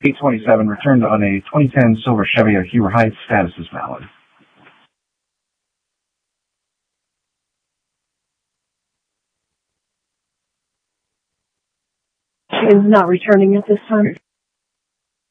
827 returned on a 2010 silver Chevy Hue or Heights. Status is valid. She is not returning at this time.